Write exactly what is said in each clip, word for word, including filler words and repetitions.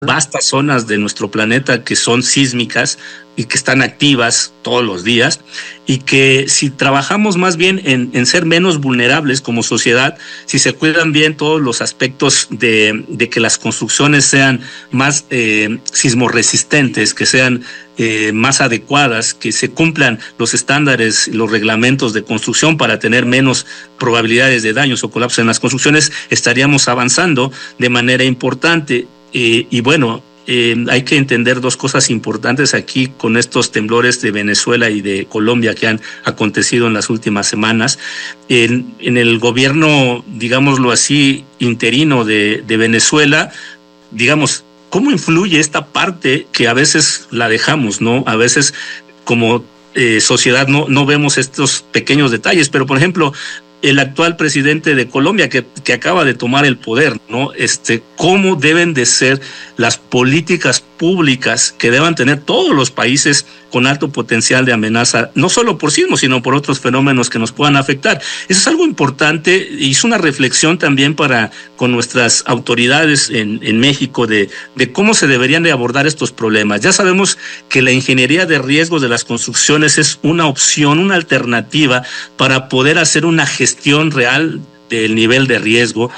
vastas zonas de nuestro planeta que son sísmicas y que están activas todos los días, y que si trabajamos más bien en, en ser menos vulnerables como sociedad, si se cuidan bien todos los aspectos de, de que las construcciones sean más eh, sismorresistentes, que sean eh, más adecuadas, que se cumplan los estándares, los reglamentos de construcción para tener menos probabilidades de daños o colapsos en las construcciones, estaríamos avanzando de manera importante. Eh, y bueno, eh, hay que entender dos cosas importantes aquí con estos temblores de Venezuela y de Colombia que han acontecido en las últimas semanas. En, en el gobierno, digámoslo así, interino de, de Venezuela, digamos, ¿cómo influye esta parte que a veces la dejamos, ¿no? A veces como eh, sociedad no, no vemos estos pequeños detalles, pero por ejemplo, el actual presidente de Colombia que, que acaba de tomar el poder, ¿no? Este, ¿cómo deben de ser las políticas públicas que deban tener todos los países con alto potencial de amenaza, no solo por sismos, sino por otros fenómenos que nos puedan afectar? Eso es algo importante y es una reflexión también para con nuestras autoridades en, en México de, de cómo se deberían de abordar estos problemas. Ya sabemos que la ingeniería de riesgos de las construcciones es una opción, una alternativa para poder hacer una gestión real del nivel de riesgo,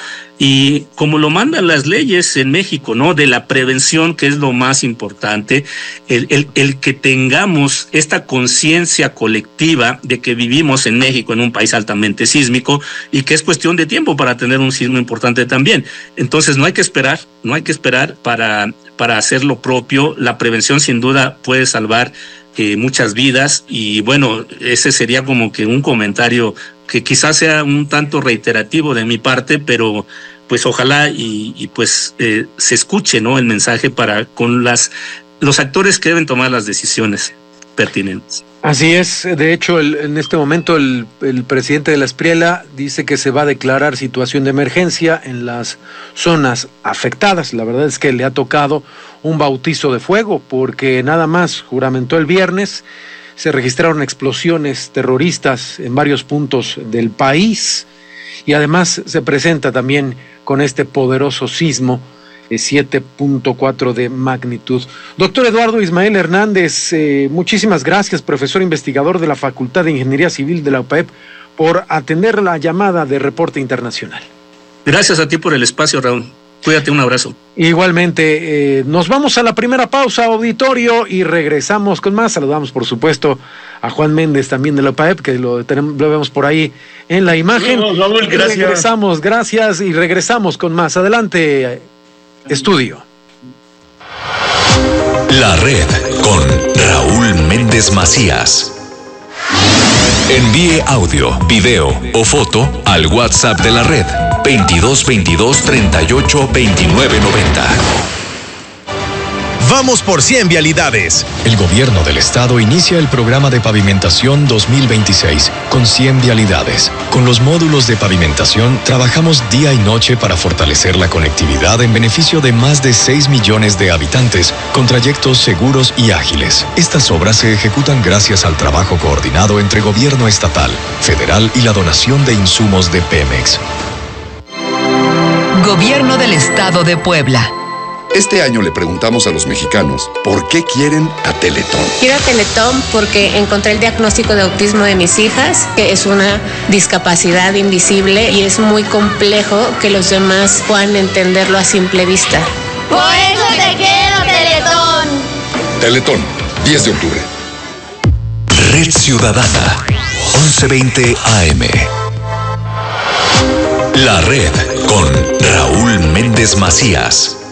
y como lo mandan las leyes en México, ¿no? De la prevención, que es lo más importante, el, el, el que tengamos esta conciencia colectiva de que vivimos en México, en un país altamente sísmico, y que es cuestión de tiempo para tener un sismo importante también. Entonces no hay que esperar, no hay que esperar para, para hacer lo propio. La prevención sin duda puede salvar eh, muchas vidas, y bueno, ese sería como que un comentario que quizás sea un tanto reiterativo de mi parte, pero pues ojalá y, y pues eh, se escuche, ¿no?, el mensaje para con las los actores que deben tomar las decisiones pertinentes. Así es. De hecho, el, en este momento el, el presidente de la Espriela dice que se va a declarar situación de emergencia en las zonas afectadas. La verdad es que le ha tocado un bautizo de fuego, porque nada más juramentó el viernes, se registraron explosiones terroristas en varios puntos del país, y además se presenta también con este poderoso sismo de siete punto cuatro de magnitud. Doctor Eduardo Ismael Hernández, eh, muchísimas gracias, profesor investigador de la Facultad de Ingeniería Civil de la U P A E P, por atender la llamada de Reporte Internacional. Gracias a ti por el espacio, Raúl. Cuídate, un abrazo. Igualmente, eh, nos vamos a la primera pausa, auditorio, y regresamos con más. Saludamos, por supuesto, a Juan Méndez, también de la U P A E P, que lo, tenemos, lo vemos por ahí en la imagen. No, Raúl, gracias. Regresamos, gracias, y regresamos con más. Adelante, estudio. La Red con Raúl Méndez Macías. Envíe audio, video o foto al WhatsApp de la Red veintidós veintidós treinta y ocho veintinueve noventa. Vamos por cien vialidades. El gobierno del estado inicia el programa de pavimentación dos mil veintiséis con cien vialidades. Con los módulos de pavimentación trabajamos día y noche para fortalecer la conectividad en beneficio de más de seis millones de habitantes con trayectos seguros y ágiles. Estas obras se ejecutan gracias al trabajo coordinado entre gobierno estatal, federal y la donación de insumos de Pemex. Gobierno del Estado de Puebla. Este año le preguntamos a los mexicanos por qué quieren a Teletón. Quiero a Teletón porque encontré el diagnóstico de autismo de mis hijas, que es una discapacidad invisible y es muy complejo que los demás puedan entenderlo a simple vista. ¡Por eso te quiero, Teletón! Teletón, diez de octubre. Red Ciudadana, once veinte A M. La Red con Raúl Méndez Macías.